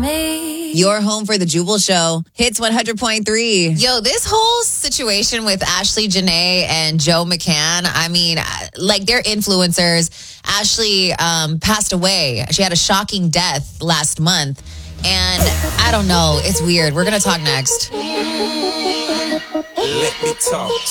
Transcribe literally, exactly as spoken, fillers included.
Your home for the Jubal Show. Hits one hundred point three. Yo, this whole situation with Ashley Janae and Joe McCann, I mean, like, they're influencers. Ashley um, passed away. She had a shocking death last month. And I don't know. It's weird. We're going to talk next. Let me talk